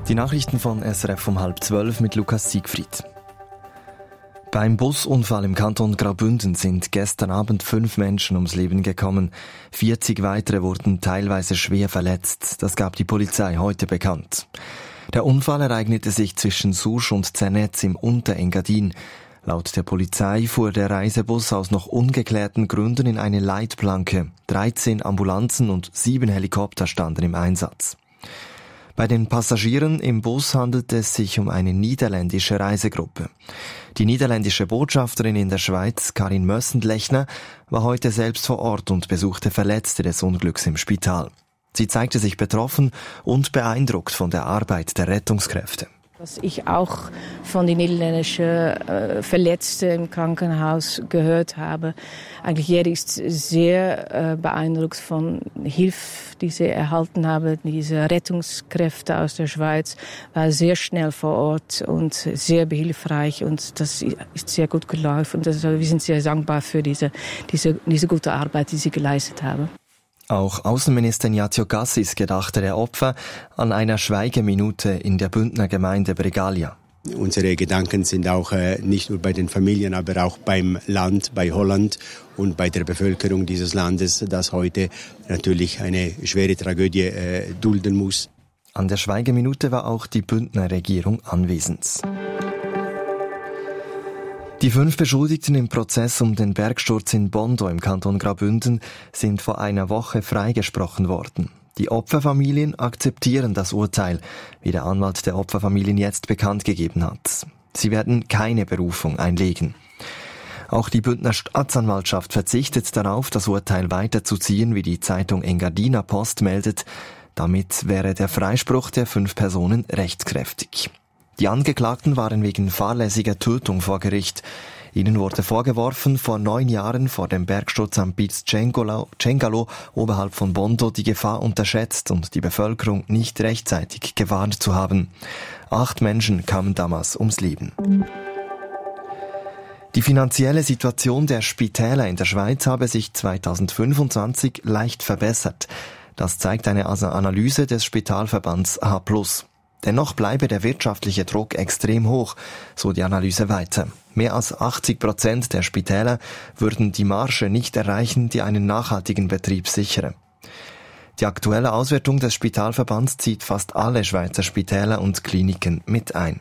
Die Nachrichten von SRF um 11:30 mit Lukas Siegfried. Beim Busunfall im Kanton Graubünden sind gestern Abend 5 Menschen ums Leben gekommen. 40 weitere wurden teilweise schwer verletzt. Das gab die Polizei heute bekannt. Der Unfall ereignete sich zwischen Susch und Zernetz im Unterengadin. Laut der Polizei fuhr der Reisebus aus noch ungeklärten Gründen in eine Leitplanke. 13 Ambulanzen und 7 Helikopter standen im Einsatz. Bei den Passagieren im Bus handelt es sich um eine niederländische Reisegruppe. Die niederländische Botschafterin in der Schweiz, Karin Mössendlechner, war heute selbst vor Ort und besuchte Verletzte des Unglücks im Spital. Sie zeigte sich betroffen und beeindruckt von der Arbeit der Rettungskräfte. Was ich auch von den niederländischen Verletzten im Krankenhaus gehört habe, eigentlich jeder ist sehr beeindruckt von Hilfe, die sie erhalten haben. Diese Rettungskräfte aus der Schweiz waren sehr schnell vor Ort und sehr behilfreich und das ist sehr gut gelaufen. Wir sind sehr dankbar für diese gute Arbeit, die sie geleistet haben. Auch Außenminister Ignazio Cassis gedachte der Opfer an einer Schweigeminute in der Bündner Gemeinde Bregalia. Unsere Gedanken sind auch nicht nur bei den Familien, aber auch beim Land, bei Holland und bei der Bevölkerung dieses Landes, das heute natürlich eine schwere Tragödie dulden muss. An der Schweigeminute war auch die Bündner Regierung anwesend. Die 5 Beschuldigten im Prozess um den Bergsturz in Bondo im Kanton Graubünden sind vor einer Woche freigesprochen worden. Die Opferfamilien akzeptieren das Urteil, wie der Anwalt der Opferfamilien jetzt bekannt gegeben hat. Sie werden keine Berufung einlegen. Auch die Bündner Staatsanwaltschaft verzichtet darauf, das Urteil weiterzuziehen, wie die Zeitung Engadiner Post meldet. Damit wäre der Freispruch der 5 Personen rechtskräftig. Die Angeklagten waren wegen fahrlässiger Tötung vor Gericht. Ihnen wurde vorgeworfen, vor 9 Jahren vor dem Bergsturz am Piz Cengalo oberhalb von Bondo die Gefahr unterschätzt und die Bevölkerung nicht rechtzeitig gewarnt zu haben. 8 Menschen kamen damals ums Leben. Die finanzielle Situation der Spitäler in der Schweiz habe sich 2025 leicht verbessert. Das zeigt eine Analyse des Spitalverbands H+. Dennoch bleibe der wirtschaftliche Druck extrem hoch, so die Analyse weiter. Mehr als 80% der Spitäler würden die Marge nicht erreichen, die einen nachhaltigen Betrieb sichere. Die aktuelle Auswertung des Spitalverbands zieht fast alle Schweizer Spitäler und Kliniken mit ein.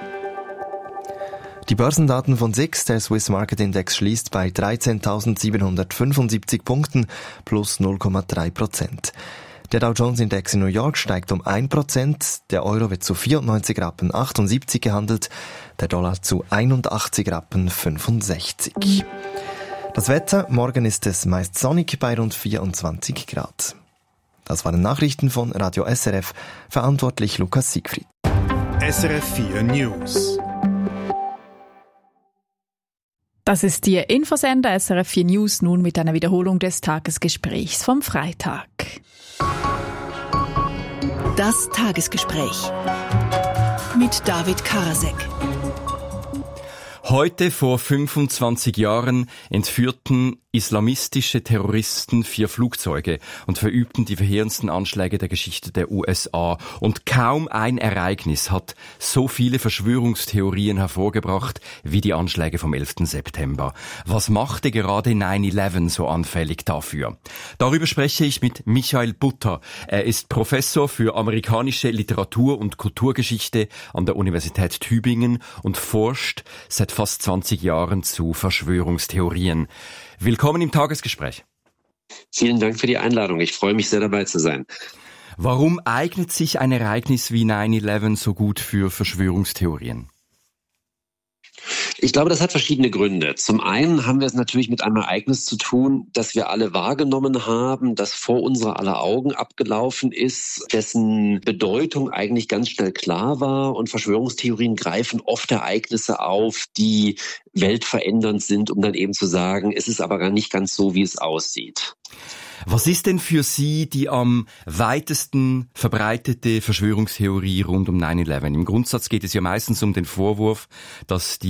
Die Börsendaten von SIX, der Swiss Market Index, schließt bei 13.775 Punkten plus 0,3%. Der Dow Jones Index in New York steigt um 1%, der Euro wird zu 94,78 Rappen gehandelt, der Dollar zu 81,65 Rappen. Das Wetter, morgen ist es meist sonnig bei rund 24 Grad. Das waren Nachrichten von Radio SRF, verantwortlich Lukas Siegfried. SRF 4 News. Das ist Ihr Infosender SRF 4 News, nun mit einer Wiederholung des Tagesgesprächs vom Freitag. Das Tagesgespräch mit David Karasek. Heute vor 25 Jahren entführten islamistische Terroristen 4 Flugzeuge und verübten die verheerendsten Anschläge der Geschichte der USA. Und kaum ein Ereignis hat so viele Verschwörungstheorien hervorgebracht wie die Anschläge vom 11. September. Was machte gerade 9/11 so anfällig dafür? Darüber spreche ich mit Michael Butter. Er ist Professor für amerikanische Literatur- und Kulturgeschichte an der Universität Tübingen und forscht seit fast 20 Jahren zu Verschwörungstheorien. Willkommen im Tagesgespräch. Vielen Dank für die Einladung. Ich freue mich sehr, dabei zu sein. Warum eignet sich ein Ereignis wie 9/11 so gut für Verschwörungstheorien? Ich glaube, das hat verschiedene Gründe. Zum einen haben wir es natürlich mit einem Ereignis zu tun, das wir alle wahrgenommen haben, das vor unserer aller Augen abgelaufen ist, dessen Bedeutung eigentlich ganz schnell klar war. Und Verschwörungstheorien greifen oft Ereignisse auf, die weltverändernd sind, um dann eben zu sagen, es ist aber gar nicht ganz so, wie es aussieht. Was ist denn für Sie die am weitesten verbreitete Verschwörungstheorie rund um 9/11? Im Grundsatz geht es ja meistens um den Vorwurf, dass die